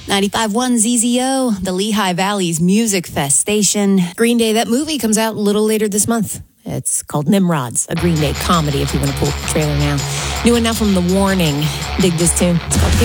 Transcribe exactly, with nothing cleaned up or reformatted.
ninety-five point one Z Z O, the Lehigh Valley's Music Fest station. Green Day, that movie comes out a little later this month. It's called Nimrods, a Green Day comedy, if you want to pull the trailer now. New one now from The Warning. Dig this tune. It's called Get